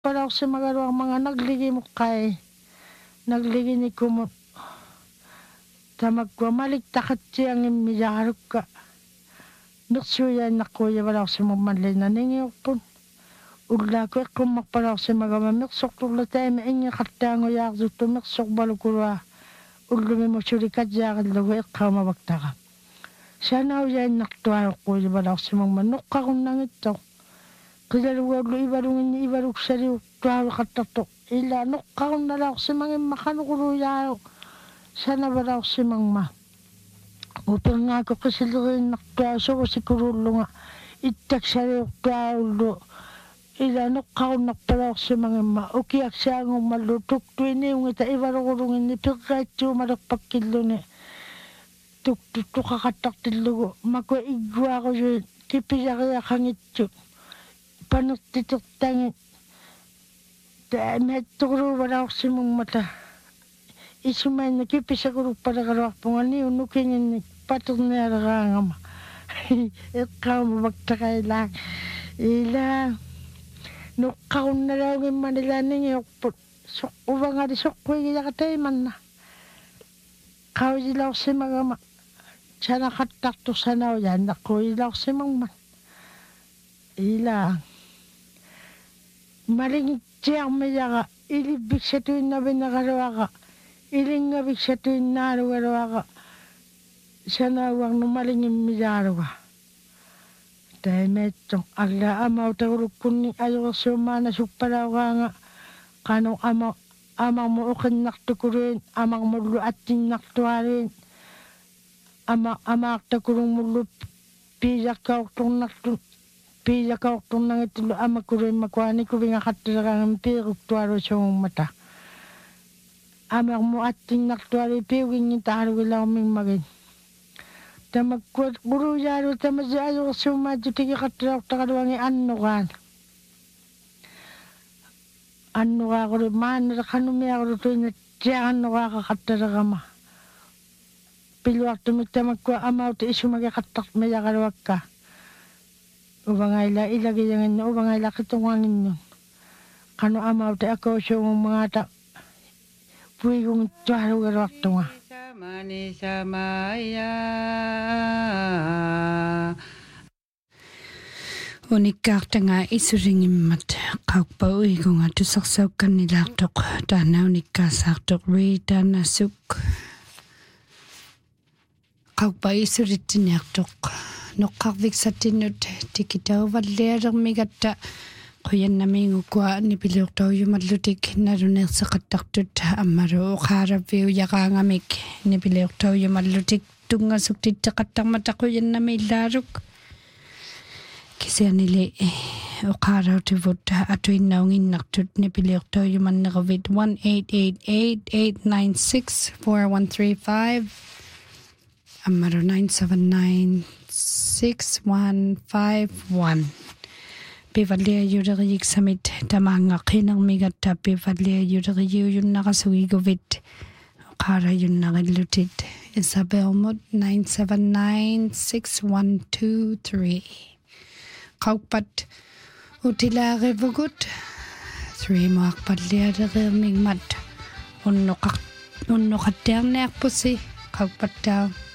nakparaw si magawa mga nagligi mo kay nagligi ni kumot tamagwamalik takat siyang imijarok ka nuksuya na kuya wala si mamalay na ningyok po ugla ko kung makparaw si magawa miksok tula tayo maingi katango yak zuto miksok balukura ugla mo surikat yakad lago ikaw mabagtaka sana uyan naktuwa ko wala si mamanok ka kung nangito kaya luwag lo ibarungin ni ibaruk sari tuwa katato ila nok ka kung nalaw si mangin makanukuro yaw sana wala si mangma upang nga ko kasi luwag naktuwa so si kurulo nga itak sari tuwa ulo ila nok ka kung nakpalaw si mangin ma ukiyak siya ng malutok tuwi ni yung ita ibarungin ni pikait yung malakpakilo ni tuk kakatak tilugo makwa igwa ko yun kipisa kaya kangit yun panot titok tangit met tukro wala si mong mata isumay na kipisa ko para karawak pungan ni unukin ni patok na yarangama ikaw mabagtakay lang ila nukaw na lang yung manila ninyo sok uwa nga di sok ko iya katay man na kaw ilaw si mga sana katak to sanaw yan ako ilaw si mga man ila maling siyang mayaka ilibig sa tuwin na binakarawa ka ilingabig sa tuwin na arawa ka sana wang numalingin miyarawa dahil metong agla amaw taguruk kuning ayaw sumana suparaw ka nga kanong amang mo ukin naktukurin amang mo luating naktuarin amak takurong mo lup piyak ka utong naktuarin pila ka utong nang itulo ama kurin makwani kuring akatiragang piruk tuwaro sa mong mata. Amak mo ating naktuari piwing itaro ilaw ming magin. Tamagkwat guru yaro tamasayo sumadyo tiki katiraw takaduwangi ano kan. Ano ka kurin manara kanumiya kurin tuwin na siya ano ka kakatiraga Piluwak tumitamagkwa amaw ti isu magakatak maya karawag ka. Ubangayla ilagay yang ino ubangayla kitungangin yun kano amaw te ako siya ng mga ta puwi kong tuwaro garawak tunga Samani samaya unikak tanga isuringin mat kakpa ui kong atu saksaw kanilaktok dana unikak saktok rita nasuk kakpa isuritin yaktok nokakvik sa tinut tikitaw valerang migata kuyan namin ukwa ni pilok daw yung madlutik narunek sa kataktut amaro ukara view yakangamik ni pilok daw yung madlutik tunga suktit sa katang mata kuyan namin laruk kasi anili ukara tivot atoy naungin naktut ni pilok daw yung manakavit 1-888-896-4135 amaro 979-6151 Pivalia yuragig samit tamanga kinang migata pivalia yuragig yun nakasugigovit kara yun nakalutit Isabel Mot 979-6123 Kaukpat utilare vugut 3 mak padliada migmat unno katerne pusi kaukpat daw